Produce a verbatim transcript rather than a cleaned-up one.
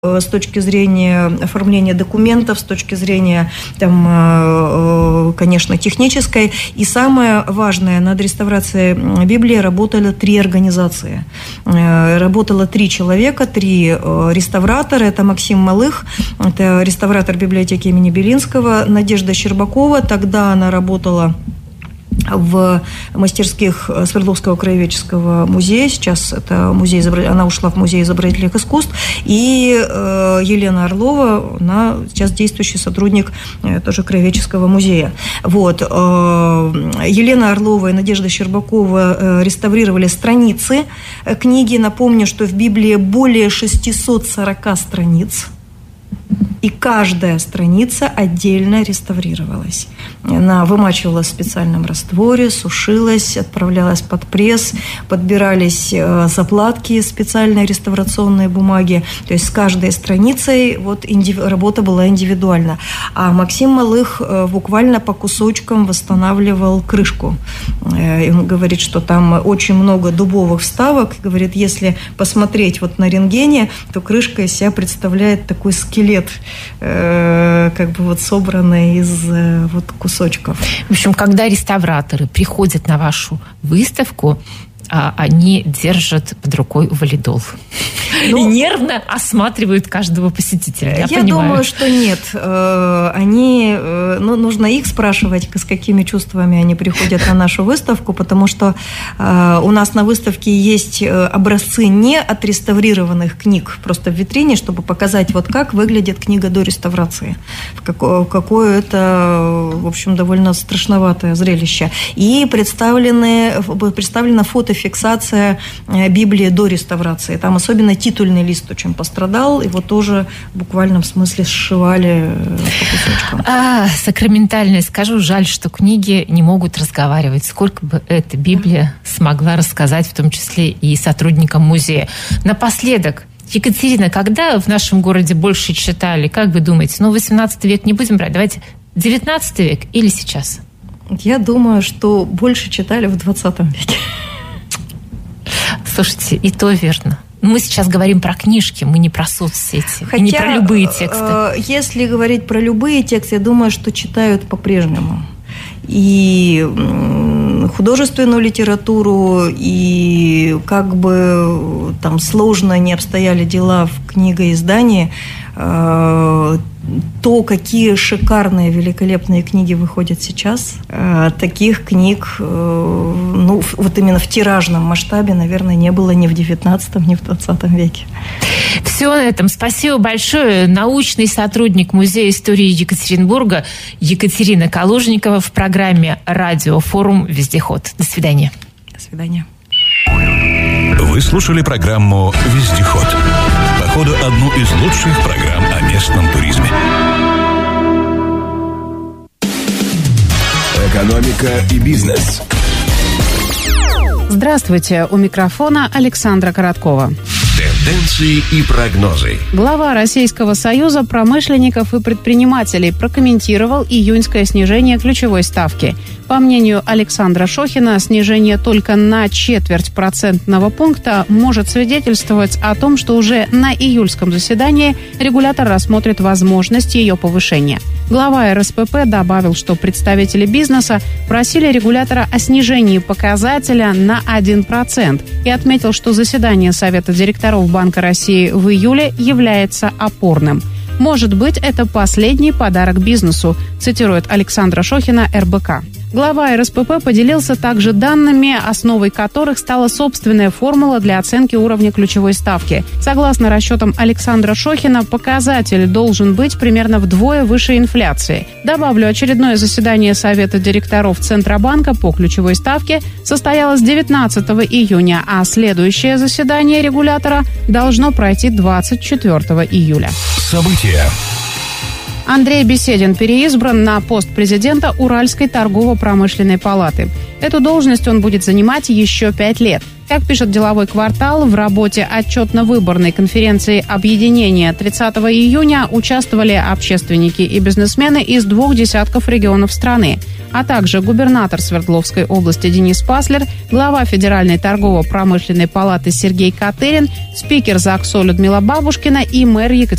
с точки зрения оформления документов, с точки зрения, там, конечно, технической. И самое важное, над реставрацией Библии работали три организации. Работало три человека, три реставратора. Это Максим Малых, это реставратор библиотеки имени Белинского, Надежда Щербакова. Тогда она работала в мастерских Свердловского краеведческого музея. Сейчас это музей, она ушла в музей изобразительных искусств. И Елена Орлова, она сейчас действующий сотрудник тоже краеведческого музея. Вот. Елена Орлова и Надежда Щербакова реставрировали страницы книги. Напомню, что в Библии более шестьсот сорок страниц. И каждая страница отдельно реставрировалась. Она вымачивалась в специальном растворе, сушилась, отправлялась под пресс, подбирались заплатки из специальной реставрационной бумаги. То есть с каждой страницей вот, индив... работа была индивидуальна. А Максим Малых буквально по кусочкам восстанавливал крышку. И он говорит, что там очень много дубовых вставок. Говорит, если посмотреть вот на рентгене, то крышка из себя представляет такой скелет, как бы вот собранный из вот кусочков. В общем, когда реставраторы приходят на вашу выставку, они держат под рукой валидол. Ну, и нервно осматривают каждого посетителя. Я, я думаю, что нет. Они, ну, нужно их спрашивать, с какими чувствами они приходят на нашу выставку, потому что у нас на выставке есть образцы не отреставрированных книг, просто в витрине, чтобы показать, вот как выглядит книга до реставрации. Какое, какое это, в общем, довольно страшноватое зрелище. И представлены, представлена фотофиксация Библии до реставрации. Там особенно титульный лист очень пострадал, его тоже в буквальном смысле сшивали по кусочкам. А, сакраментальное скажу, жаль, что книги не могут разговаривать. Сколько бы эта Библия смогла рассказать, в том числе и сотрудникам музея. Напоследок, Екатерина, когда в нашем городе больше читали? Как вы думаете? Ну, восемнадцатый век не будем брать. Давайте девятнадцатый век или сейчас? Я думаю, что больше читали в двадцатом веке. Слушайте, и то верно. Мы сейчас говорим про книжки, мы не про соцсети, Хотя, и не про любые тексты. Если говорить про любые тексты, я думаю, что читают по-прежнему. И художественную литературу, и как бы там сложно не обстояли дела в книгоиздании, то, какие шикарные, великолепные книги выходят сейчас, таких книг, ну, вот именно в тиражном масштабе, наверное, не было ни в девятнадцатом, ни в двадцатом веке. Все на этом. Спасибо большое. Научный сотрудник Музея истории Екатеринбурга Екатерина Калужникова в программе «Радиофорум Вездеход». До свидания. До свидания. Вы слушали программу «Вездеход». Походу, одну из лучших программ о местном туризме. Экономика и бизнес. Здравствуйте. У микрофона Александра Короткова. Тенденции и прогнозы. Глава Российского союза промышленников и предпринимателей прокомментировал июньское снижение ключевой ставки. По мнению Александра Шохина, снижение только на четверть процентного пункта может свидетельствовать о том, что уже на июльском заседании регулятор рассмотрит возможность ее повышения. Глава эр эс пэ пэ добавил, что представители бизнеса просили регулятора о снижении показателя на один процент и отметил, что заседание Совета директоров Банка России в июле является опорным. «Может быть, это последний подарок бизнесу», цитирует Александра Шохина эр бэ ка. Глава эр эс пэ пэ поделился также данными, основой которых стала собственная формула для оценки уровня ключевой ставки. Согласно расчетам Александра Шохина, показатель должен быть примерно вдвое выше инфляции. Добавлю, очередное заседание Совета директоров Центробанка по ключевой ставке состоялось девятнадцатого июня, а следующее заседание регулятора должно пройти двадцать четвертого июля. События. Андрей Беседин переизбран на пост президента Уральской торгово-промышленной палаты. Эту должность он будет занимать еще пять лет. Как пишет «Деловой квартал», в работе отчетно-выборной конференции объединения тридцатого июня участвовали общественники и бизнесмены из двух десятков регионов страны, а также губернатор Свердловской области Денис Паслер, глава Федеральной торгово-промышленной палаты Сергей Катырин, спикер ЗАГСО Людмила Бабушкина и мэр Екатеринбурга